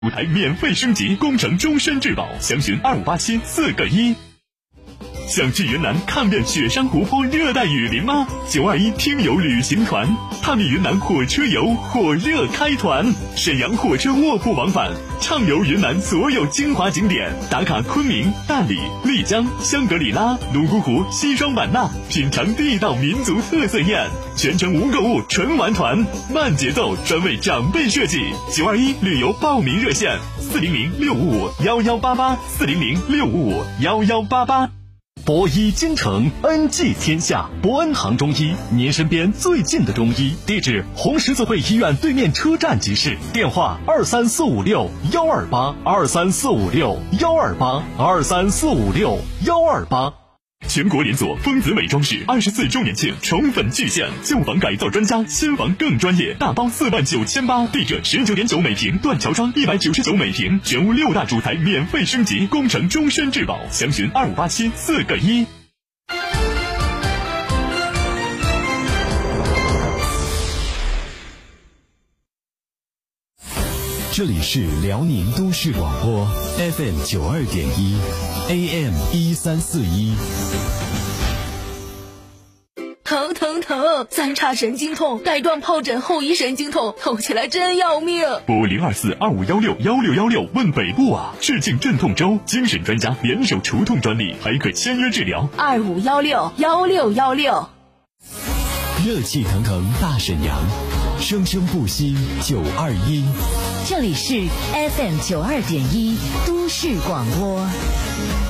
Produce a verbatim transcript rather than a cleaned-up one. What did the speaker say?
舞台免费升级，工程终身质保，详询二五八七四个一。想去云南看遍雪山湖泊、热带雨林吗？九二一听友旅行团，探秘云南火车游火热开团，沈阳火车卧铺往返，畅游云南所有精华景点，打卡昆明、大理、丽江、香格里拉、泸沽湖、西双版纳，品尝地道民族特色宴，全程无购物纯玩团，慢节奏，专为长辈设计。九二一旅游报名热线：四零零六五五幺幺八八，四零零六五五幺幺八八。 博医金城，恩济天下。博恩堂中医，您身边最近的中医。地址：红十字会医院对面车站即市。电话：二三四五六幺二八，二三四五六幺二八，二三四五六幺二八。 全国连锁丰子美装饰二十四周年庆宠粉巨献，旧房改造专家，新房更专业，大包四万九千八，地者十九点九每平，断桥窗一百九十九每平，全屋六大主材免费升级，工程终身质保，详询二五八七四个一。 这里是辽宁都市广播 F M 九二点一 A M 一三四一。 疼疼疼！三叉神经痛，带状疱疹后遗神经痛，痛起来真要命。 拨零二四二五幺六幺六幺六问北部啊！致敬镇痛粥，精神专家联手除痛专利，还可签约治疗。 二五幺六幺六幺六。 热气腾腾大沈阳，生生不息九二一。 这里是 F M 九二点一都市广播。